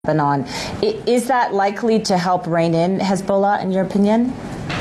Lebanon. Is that likely to help rein in Hezbollah, in your opinion?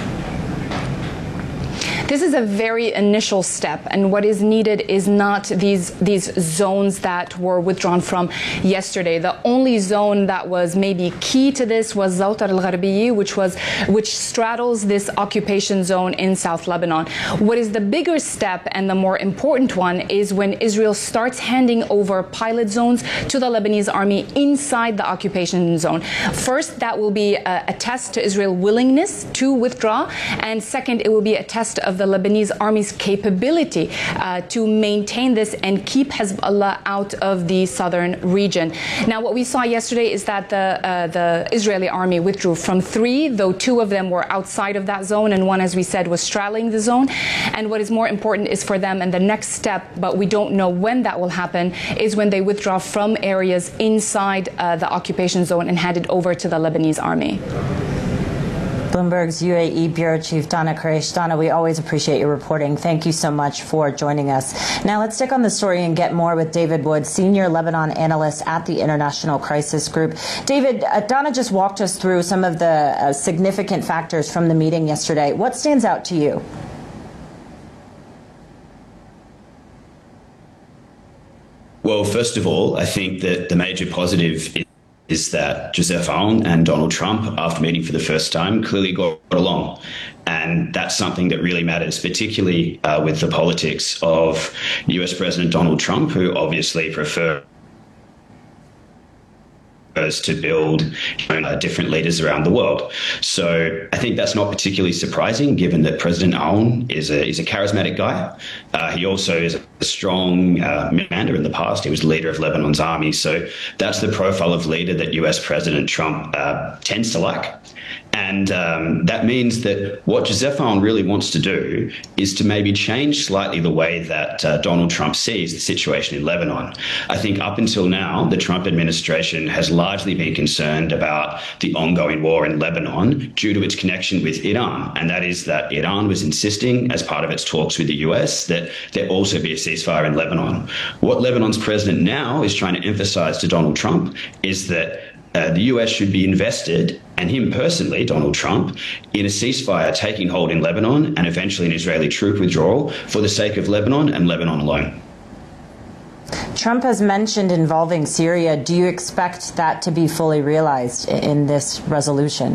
This is a very initial step, and what is needed is not these zones that were withdrawn from yesterday. The only zone that was maybe key to this was Zawtar al-Gharbiyi, which straddles this occupation zone in South Lebanon. What is the bigger step and the more important one is when Israel starts handing over pilot zones to the Lebanese army inside the occupation zone. First, that will be a test to Israel's willingness to withdraw, and second, it will be a test of the Lebanese army's capability to maintain this and keep Hezbollah out of the southern region. Now, what we saw yesterday is that the Israeli army withdrew from 3, though 2 of them were outside of that zone, and 1, as we said, was straddling the zone. And what is more important is for them, and the next step, but we don't know when that will happen, is when they withdraw from areas inside the occupation zone and hand it over to the Lebanese army. Bloomberg's UAE Bureau Chief Dana Quraish. Dana, we always appreciate your reporting. Thank you so much for joining us. Now let's stick on the story and get more with David Wood, Senior Lebanon Analyst at the International Crisis Group. David, Dana just walked us through some of the significant factors from the meeting yesterday. What stands out to you? Well, first of all, I think that the major positive is that Joseph Aoun and Donald Trump, after meeting for the first time, clearly got along. And that's something that really matters, particularly with the politics of US President Donald Trump, who obviously prefers to build different leaders around the world. So I think that's not particularly surprising, given that President Aoun is a charismatic guy. He also is a strong commander in the past. He was leader of Lebanon's army. So that's the profile of leader that US President Trump tends to like. And that means that what Joseph Aoun really wants to do is to maybe change slightly the way that Donald Trump sees the situation in Lebanon. I think up until now, the Trump administration has largely been concerned about the ongoing war in Lebanon due to its connection with Iran. And that is that Iran was insisting, as part of its talks with the US, that there also be a ceasefire in Lebanon. What Lebanon's president now is trying to emphasize to Donald Trump is that the US should be invested, and him personally, Donald Trump, in a ceasefire taking hold in Lebanon and eventually an Israeli troop withdrawal for the sake of Lebanon and Lebanon alone. Trump has mentioned involving Syria. Do you expect that to be fully realized in this resolution?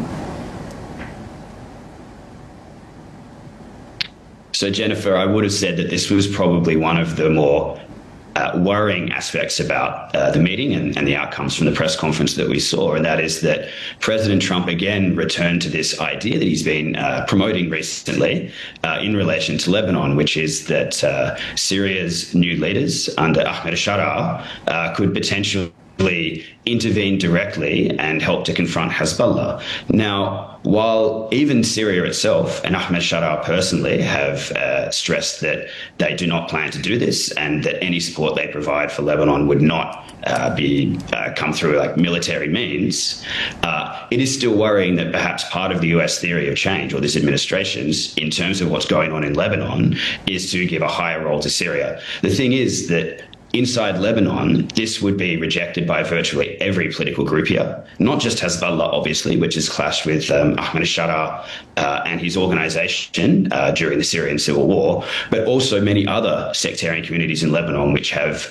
So, Jennifer, I would have said that this was probably one of the more worrying aspects about the meeting and the outcomes from the press conference that we saw, and that is that President Trump again returned to this idea that he's been promoting recently in relation to Lebanon, which is that Syria's new leaders under Ahmed al-Sharaa could potentially intervene directly and help to confront Hezbollah. Now, while even Syria itself and Ahmed al-Sharaa personally have stressed that they do not plan to do this and that any support they provide for Lebanon would not come through like military means, it is still worrying that perhaps part of the US theory of change, or this administration's, in terms of what's going on in Lebanon, is to give a higher role to Syria. The thing is that inside Lebanon, this would be rejected by virtually every political group here, not just Hezbollah, obviously, which has clashed with Ahmed al-Sharaa and his organization during the Syrian civil war, but also many other sectarian communities in Lebanon which have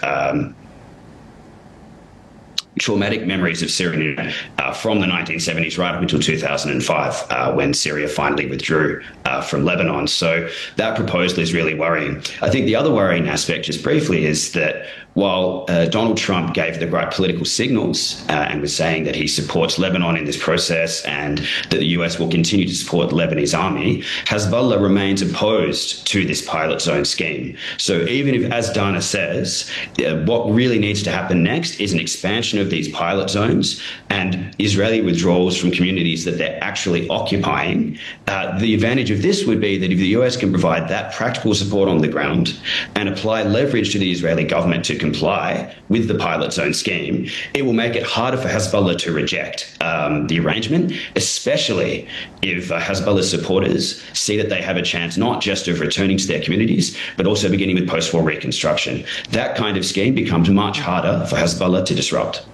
traumatic memories of Syria from the 1970s right up until 2005, when Syria finally withdrew from Lebanon. So that proposal is really worrying. I think the other worrying aspect, just briefly, is that while Donald Trump gave the right political signals and was saying that he supports Lebanon in this process and that the US will continue to support the Lebanese army, Hezbollah remains opposed to this pilot zone scheme. So even if, as Dana says, what really needs to happen next is an expansion of these pilot zones and Israeli withdrawals from communities that they're actually occupying, the advantage of this would be that if the US can provide that practical support on the ground and apply leverage to the Israeli government to comply with the pilot zone scheme, it will make it harder for Hezbollah to reject the arrangement, especially if Hezbollah's supporters see that they have a chance not just of returning to their communities, but also beginning with post-war reconstruction. That kind of scheme becomes much harder for Hezbollah to disrupt.